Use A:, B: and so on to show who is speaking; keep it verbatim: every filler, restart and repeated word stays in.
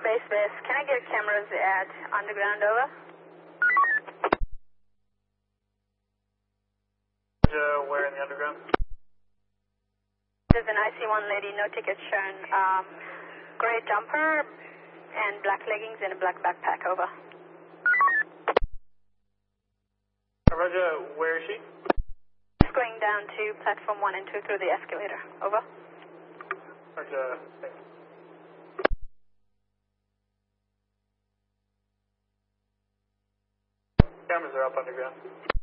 A: Space Base. Can I get cameras at Underground, over?
B: Uh, where in the Underground?
A: There's an I C one lady, no ticket shown. Um, gray jumper and black leggings and a black backpack, over.
B: Roger, where is she?
A: Just going down to platform one and two through the escalator, over.
B: Roger, thanks. Cameras are up Underground.